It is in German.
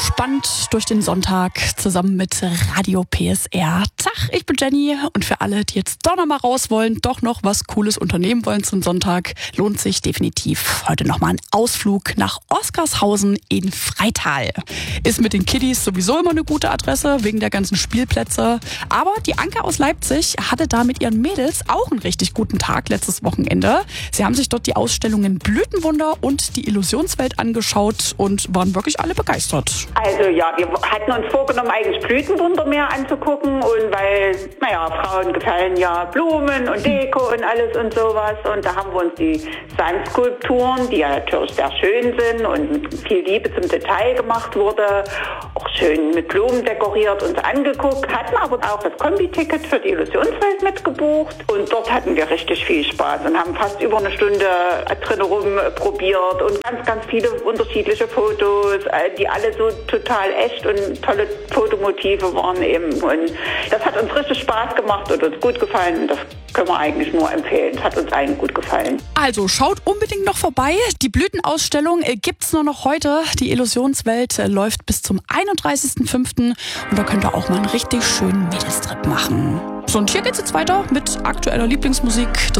entspannt durch den Sonntag zusammen mit Radio PSR. Tag, ich bin Jenny und für alle, die jetzt doch noch mal raus wollen, doch noch was Cooles unternehmen wollen zum Sonntag, lohnt sich definitiv heute noch mal ein Ausflug nach Oskarshausen in Freital. Ist mit den Kiddies sowieso immer eine gute Adresse wegen der ganzen Spielplätze. Aber die Anke aus Leipzig hatte da mit ihren Mädels auch einen richtig guten Tag letztes Wochenende. Sie haben sich dort die Ausstellungen Blütenwunder und die Illusionswelt angeschaut und waren wirklich alle begeistert. Also ja, wir hatten uns vorgenommen, eigentlich Blütenwunder mehr anzugucken und weil, Frauen gefallen ja Blumen und Deko und alles und sowas und da haben wir uns die Sandskulpturen, die ja natürlich sehr schön sind und mit viel Liebe zum Detail gemacht wurde, auch schön mit Blumen dekoriert, uns angeguckt, hatten aber auch das Kombi-Ticket für die Illusionswelt mitgebucht und dort hatten wir richtig viel Spaß und haben fast über eine Stunde drin rumprobiert und ganz viele unterschiedliche Fotos, die alle so total echt und tolle Fotomotive waren eben. Und das hat uns richtig Spaß gemacht und uns gut gefallen. Das können wir eigentlich nur empfehlen. Es hat uns allen gut gefallen. Also schaut unbedingt noch vorbei. Die Blütenausstellung gibt's nur noch heute. Die Illusionswelt läuft bis zum 31.05. Und da könnt ihr auch mal einen richtig schönen Mädelstrip machen. So, und hier geht's jetzt weiter mit aktueller Lieblingsmusik. Das